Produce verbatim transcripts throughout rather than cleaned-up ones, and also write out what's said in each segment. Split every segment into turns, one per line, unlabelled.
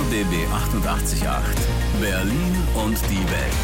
B B achtundachtzig Komma acht. Berlin und die Welt.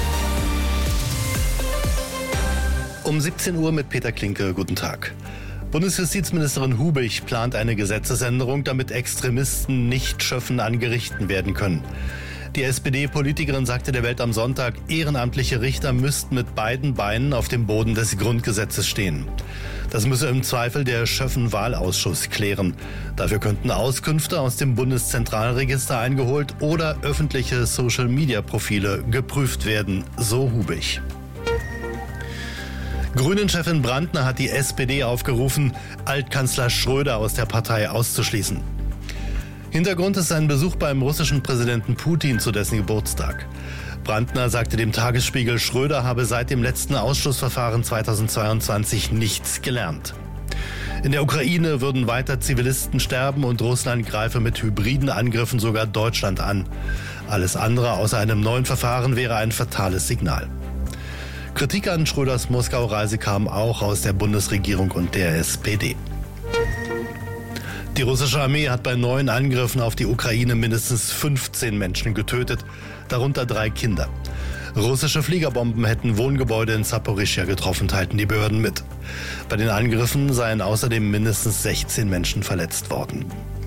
Um siebzehn Uhr mit Peter Klinke. Guten Tag. Bundesjustizministerin Hubig plant eine Gesetzesänderung, damit Extremisten nicht schöffen an Gerichten werden können. Die S P D-Politikerin sagte der Welt am Sonntag, ehrenamtliche Richter müssten mit beiden Beinen auf dem Boden des Grundgesetzes stehen. Das müsse im Zweifel der Schöffen-Wahlausschuss klären. Dafür könnten Auskünfte aus dem Bundeszentralregister eingeholt oder öffentliche Social-Media-Profile geprüft werden, so Hubig. Grünen-Chefin Brandner hat die S P D aufgerufen, Altkanzler Schröder aus der Partei auszuschließen. Hintergrund ist ein Besuch beim russischen Präsidenten Putin zu dessen Geburtstag. Brandner sagte dem Tagesspiegel, Schröder habe seit dem letzten Ausschussverfahren zweitausendzweiundzwanzig nichts gelernt. In der Ukraine würden weiter Zivilisten sterben und Russland greife mit hybriden Angriffen sogar Deutschland an. Alles andere außer einem neuen Verfahren wäre ein fatales Signal. Kritik an Schröders Moskau-Reise kam auch aus der Bundesregierung und der S P D. Die russische Armee hat bei neuen Angriffen auf die Ukraine mindestens fünfzehn Menschen getötet, darunter drei Kinder. Russische Fliegerbomben hätten Wohngebäude in Saporischschja getroffen, teilten die Behörden mit. Bei den Angriffen seien außerdem mindestens sechzehn Menschen verletzt worden.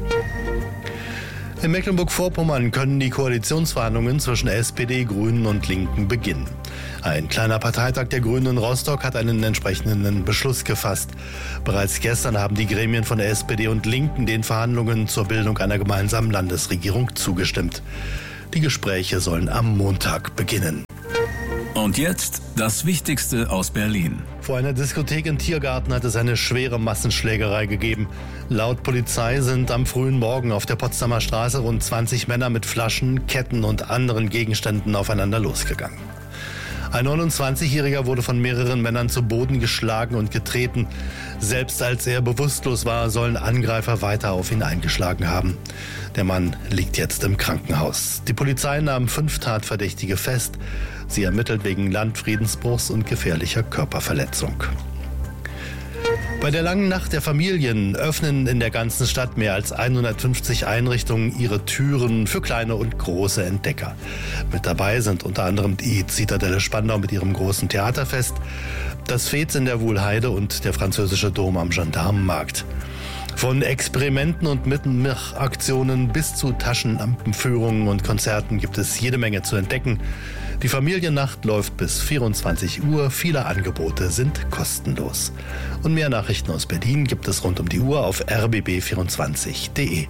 In Mecklenburg-Vorpommern können die Koalitionsverhandlungen zwischen S P D, Grünen und Linken beginnen. Ein kleiner Parteitag der Grünen in Rostock hat einen entsprechenden Beschluss gefasst. Bereits gestern haben die Gremien von der S P D und Linken den Verhandlungen zur Bildung einer gemeinsamen Landesregierung zugestimmt. Die Gespräche sollen am Montag beginnen.
Und jetzt das Wichtigste aus Berlin.
Vor einer Diskothek in Tiergarten hat es eine schwere Massenschlägerei gegeben. Laut Polizei sind am frühen Morgen auf der Potsdamer Straße rund zwanzig Männer mit Flaschen, Ketten und anderen Gegenständen aufeinander losgegangen. Ein neunundzwanzigjähriger wurde von mehreren Männern zu Boden geschlagen und getreten. Selbst als er bewusstlos war, sollen Angreifer weiter auf ihn eingeschlagen haben. Der Mann liegt jetzt im Krankenhaus. Die Polizei nahm fünf Tatverdächtige fest. Sie ermittelt wegen Landfriedensbruchs und gefährlicher Körperverletzung. Bei der langen Nacht der Familien öffnen in der ganzen Stadt mehr als hundertfünfzig Einrichtungen ihre Türen für kleine und große Entdecker. Mit dabei sind unter anderem die Zitadelle Spandau mit ihrem großen Theaterfest, das Fez in der Wuhlheide und der französische Dom am Gendarmenmarkt. Von Experimenten und Mitmachaktionen bis zu Taschenlampenführungen und Konzerten gibt es jede Menge zu entdecken. Die Familiennacht läuft bis vierundzwanzig Uhr. Viele Angebote sind kostenlos. Und mehr Nachrichten aus Berlin gibt es rund um die Uhr auf r b b vierundzwanzig punkt d e.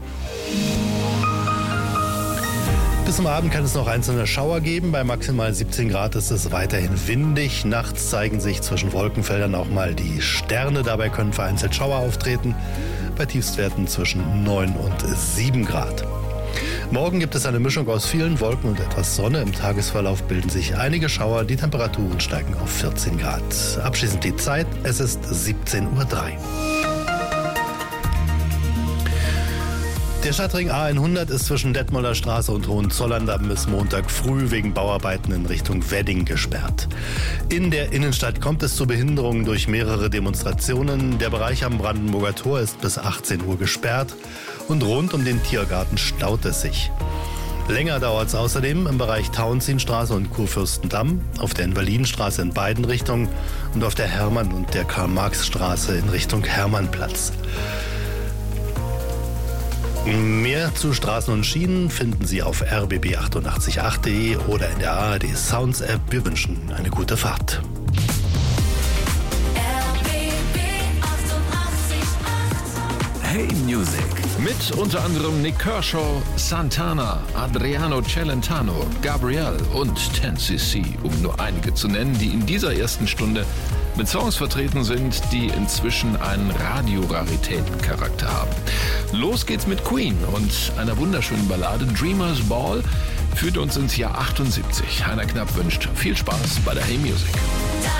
Bis zum Abend kann es noch einzelne Schauer geben. Bei maximal siebzehn Grad ist es weiterhin windig. Nachts zeigen sich zwischen Wolkenfeldern auch mal die Sterne. Dabei können vereinzelt Schauer auftreten. Bei Tiefstwerten zwischen neun und sieben Grad. Morgen gibt es eine Mischung aus vielen Wolken und etwas Sonne. Im Tagesverlauf bilden sich einige Schauer. Die Temperaturen steigen auf vierzehn Grad. Abschließend die Zeit. Es ist siebzehn Uhr drei. Der Stadtring A hundert ist zwischen Detmolder Straße und Hohenzollern-Damm bis Montag früh wegen Bauarbeiten in Richtung Wedding gesperrt. In der Innenstadt kommt es zu Behinderungen durch mehrere Demonstrationen. Der Bereich am Brandenburger Tor ist bis achtzehn Uhr gesperrt und rund um den Tiergarten staut es sich. Länger dauert es außerdem im Bereich Tauentzienstraße und Kurfürstendamm, auf der Invalidenstraße in beiden Richtungen und auf der Hermann- und der Karl-Marx-Straße in Richtung Hermannplatz. Mehr zu Straßen und Schienen finden Sie auf r b b achtundachtzig Komma acht punkt d e oder in der A R D Sounds App. Wir wünschen eine gute Fahrt.
Hey Music.
Mit unter anderem Nick Kershaw, Santana, Adriano Celentano, Gabriel und ten C C, um nur einige zu nennen, die in dieser ersten Stunde mit Songs vertreten sind, die inzwischen einen Radioraritätencharakter haben. Los geht's mit Queen und einer wunderschönen Ballade. Dreamer's Ball führt uns ins Jahr achtundsiebzig. Heiner Knapp wünscht viel Spaß bei der Hey Music.